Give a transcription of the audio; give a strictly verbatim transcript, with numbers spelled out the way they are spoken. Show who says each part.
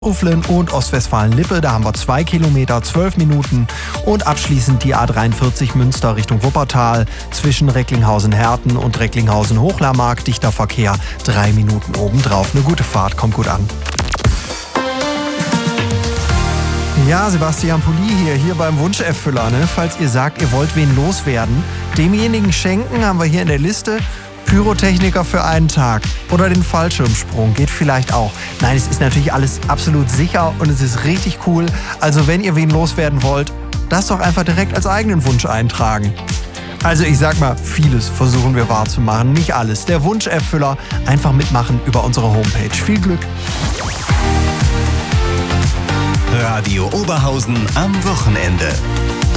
Speaker 1: Uflen und Ostwestfalen-Lippe, da haben wir zwei Kilometer, zwölf Minuten. Und abschließend die A dreiundvierzig Münster Richtung Wuppertal zwischen Recklinghausen-Herten und Recklinghausen-Hochlermark. Dichter Verkehr, drei Minuten obendrauf. Eine gute Fahrt, kommt gut an. Ja, Sebastian Pulli hier, hier beim Wunscherfüller. Ne? Falls ihr sagt, ihr wollt wen loswerden, demjenigen schenken, haben wir hier in der Liste, Pyrotechniker für einen Tag oder den Fallschirmsprung, geht vielleicht auch. Nein, es ist natürlich alles absolut sicher und es ist richtig cool. Also wenn ihr wen loswerden wollt, das doch einfach direkt als eigenen Wunsch eintragen. Also ich sag mal, vieles versuchen wir wahrzumachen, nicht alles. Der Wunscherfüller, einfach mitmachen über unsere Homepage. Viel Glück!
Speaker 2: Radio Oberhausen am Wochenende.